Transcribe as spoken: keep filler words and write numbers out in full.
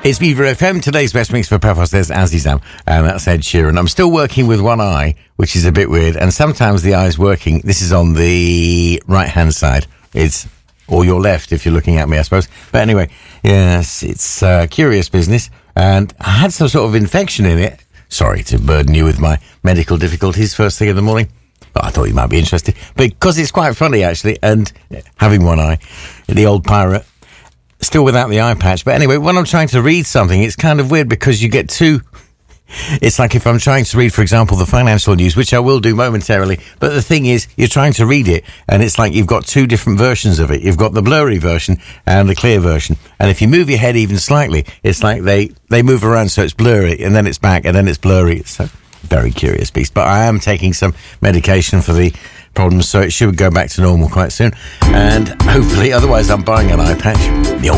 It's Viva F M. Today's best mix for Pefos. There's Azizam, and that's Ed Sheeran. I'm still working with one eye, which is a bit weird, and sometimes the eye's working. This is on the right-hand side. It's, or your left, if you're looking at me, I suppose. But anyway, yes, it's uh, curious business, and I had some sort of infection in it. Sorry to burden you with my medical difficulties first thing in the morning. But I thought you might be interested. Because it's quite funny, actually, and having one eye, the old pirate, still without the eye patch. But anyway, when I'm trying to read something, it's kind of weird because you get two... It's like if I'm trying to read, for example, the financial news, which I will do momentarily. But the thing is, you're trying to read it, and it's like you've got two different versions of it. You've got the blurry version and the clear version. And if you move your head even slightly, it's like they, they move around so it's blurry, and then it's back, and then it's blurry. So, very curious beast. But I am taking some medication for the problems, so it should go back to normal quite soon. And hopefully, otherwise I'm buying an eye patch. The old